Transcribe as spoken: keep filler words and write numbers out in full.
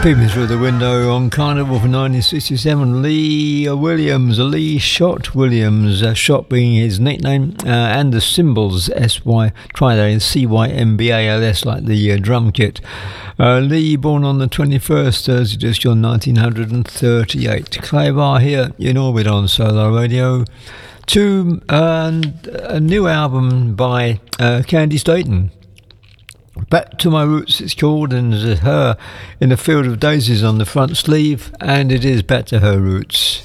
Peeping through the window on Carnival for nineteen sixty-seven, Lee Williams, Lee Shot Williams, uh, Shot being his nickname, uh, and the symbols S Y, try that, C Y M B A L S, like the uh, drum kit. Uh, Lee, born on the twenty-first, Thursday, just June nineteen thirty-eight. Clavar here in orbit on Solar Radio. To uh, a new album by uh, Candy Staton. Back to My Roots it's called, and there's her in a field of daisies on the front sleeve, and it is Back to Her Roots.